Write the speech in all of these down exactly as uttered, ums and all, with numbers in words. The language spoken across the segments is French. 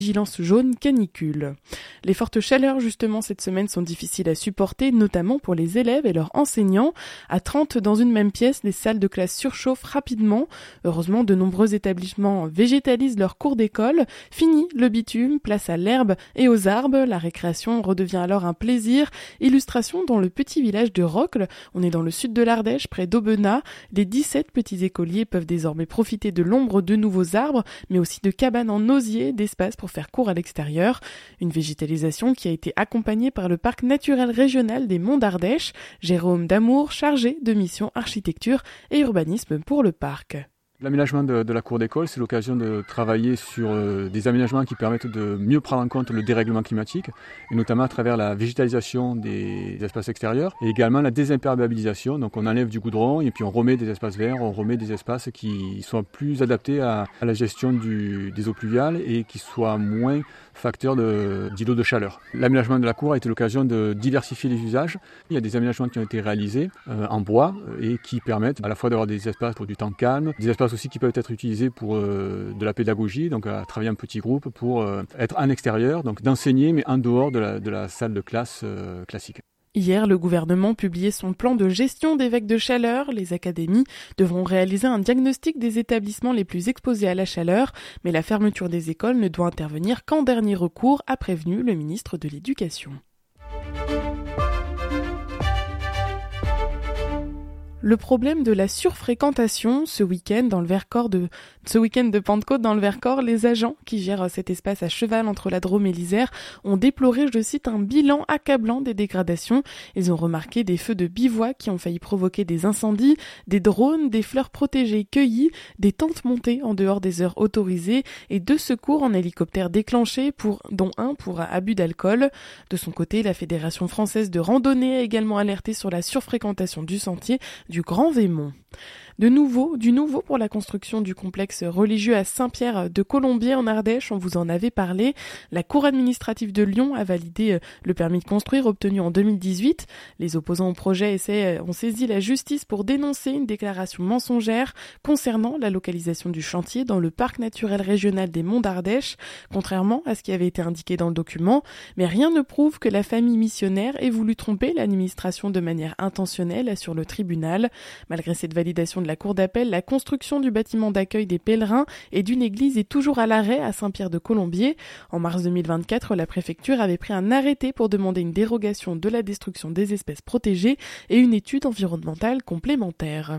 Vigilance jaune canicule. Les fortes chaleurs justement cette semaine sont difficiles à supporter, notamment pour les élèves et leurs enseignants. À trente dans une même pièce, les salles de classe surchauffent rapidement. Heureusement, de nombreux établissements végétalisent leurs cours d'école. Fini le bitume, place à l'herbe et aux arbres. La récréation redevient alors un plaisir. Illustration dans le petit village de Rocle. On est dans le sud de l'Ardèche, près d'Aubenas. Les dix-sept petits écoliers peuvent désormais profiter de l'ombre de nouveaux arbres, mais aussi de cabanes en osier, d'espace pour faire cours à l'extérieur. Une végétalisation qui a été accompagnée par le parc naturel régional des Monts d'Ardèche. Jérôme Damour, chargé de mission architecture et urbanisme pour le parc. L'aménagement de, de la cour d'école, c'est l'occasion de travailler sur euh, des aménagements qui permettent de mieux prendre en compte le dérèglement climatique, et notamment à travers la végétalisation des espaces extérieurs, et également la désimperméabilisation. Donc on enlève du goudron et puis on remet des espaces verts, on remet des espaces qui soient plus adaptés à, à la gestion du, des eaux pluviales et qui soient moins facteurs de, d'îlots de chaleur. L'aménagement de la cour a été l'occasion de diversifier les usages. Il y a des aménagements qui ont été réalisés euh, en bois et qui permettent à la fois d'avoir des espaces pour du temps calme, des espaces aussi qui peuvent être utilisés pour euh, de la pédagogie, donc à travailler en petits groupes pour euh, être en extérieur, donc d'enseigner mais en dehors de la, de la salle de classe euh, classique. Hier, le gouvernement publiait son plan de gestion des vagues de chaleur. Les académies devront réaliser un diagnostic des établissements les plus exposés à la chaleur, mais la fermeture des écoles ne doit intervenir qu'en dernier recours, a prévenu le ministre de l'Éducation. Le problème de la surfréquentation, ce week-end dans le Vercors de ce week-end de Pentecôte dans le Vercors, les agents qui gèrent cet espace à cheval entre la Drôme et l'Isère ont déploré, je cite, un bilan accablant des dégradations. Ils ont remarqué des feux de bivouac qui ont failli provoquer des incendies, des drones, des fleurs protégées cueillies, des tentes montées en dehors des heures autorisées et deux secours en hélicoptère déclenchés, pour, dont un pour abus d'alcool. De son côté, la Fédération française de randonnée a également alerté sur la surfréquentation du sentier du Grand Vémont. De nouveau, du nouveau pour la construction du complexe religieux à Saint-Pierre de Colombier en Ardèche, on vous en avait parlé. La Cour administrative de Lyon a validé le permis de construire obtenu en deux mille dix-huit. Les opposants au projet essaient, ont saisi la justice pour dénoncer une déclaration mensongère concernant la localisation du chantier dans le parc naturel régional des Monts d'Ardèche, contrairement à ce qui avait été indiqué dans le document. Mais rien ne prouve que la famille missionnaire ait voulu tromper l'administration de manière intentionnelle sur le tribunal. Malgré cette validation de la Cour d'appel, la construction du bâtiment d'accueil des pèlerins et d'une église est toujours à l'arrêt à Saint-Pierre de Colombier. En mars deux mille vingt-quatre, la préfecture avait pris un arrêté pour demander une dérogation de la destruction des espèces protégées et une étude environnementale complémentaire.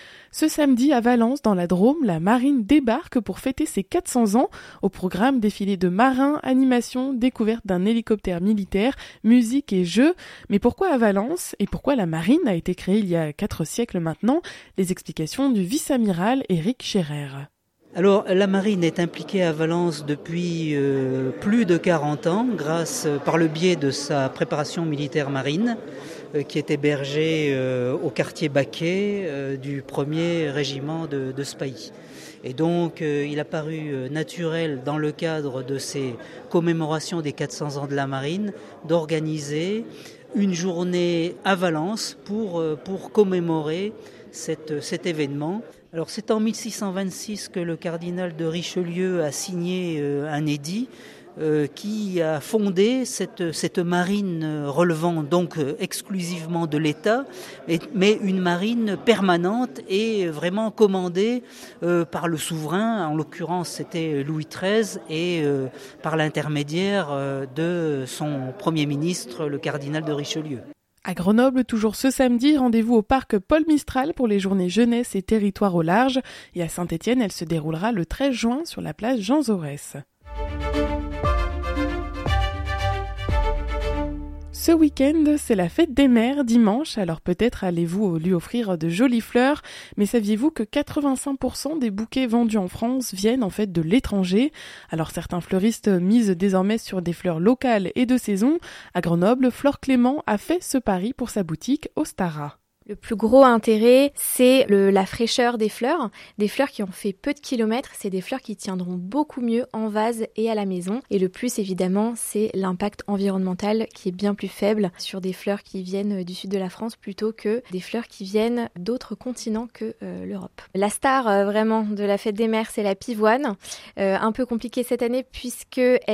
Ce samedi, à Valence, dans la Drôme, la marine débarque pour fêter ses quatre cents ans. Au programme, défilé de marins, animation, découverte d'un hélicoptère militaire, musique et jeux. Mais pourquoi à Valence et pourquoi la marine a été créée il y a quatre siècles maintenant? Les explications du vice-amiral Éric Scherer. Alors, la marine est impliquée à Valence depuis euh, plus de quarante ans, grâce, par le biais de sa préparation militaire marine, euh, qui est hébergée euh, au quartier Baquet euh, du premier régiment de, de Spahi. Et donc, euh, il a paru euh, naturel, dans le cadre de ces commémorations des quatre cents ans de la marine, d'organiser une journée à Valence pour, euh, pour commémorer cette, cet événement. Alors c'est en mille six cent vingt-six que le cardinal de Richelieu a signé euh, un édit euh, qui a fondé cette, cette marine relevant donc euh, exclusivement de l'État, mais, mais une marine permanente et vraiment commandée euh, par le souverain, en l'occurrence c'était Louis treize, et euh, par l'intermédiaire euh, de son premier ministre, le cardinal de Richelieu. À Grenoble, toujours ce samedi, rendez-vous au parc Paul Mistral pour les journées jeunesse et territoire au large. Et à Saint-Étienne, elle se déroulera le treize juin sur la place Jean Jaurès. Ce week-end, c'est la fête des mères dimanche, alors peut-être allez-vous lui offrir de jolies fleurs, mais saviez-vous que quatre-vingt-cinq pour cent des bouquets vendus en France viennent en fait de l'étranger? Alors certains fleuristes misent désormais sur des fleurs locales et de saison. À Grenoble, Flore Clément a fait ce pari pour sa boutique Ostara. Le plus gros intérêt, c'est le, la fraîcheur des fleurs. Des fleurs qui ont fait peu de kilomètres, c'est des fleurs qui tiendront beaucoup mieux en vase et à la maison. Et le plus, évidemment, c'est l'impact environnemental qui est bien plus faible sur des fleurs qui viennent du sud de la France plutôt que des fleurs qui viennent d'autres continents que euh, l'Europe. La star, euh, vraiment, de la fête des mères, c'est la pivoine. Euh, un peu compliquée cette année puisque elle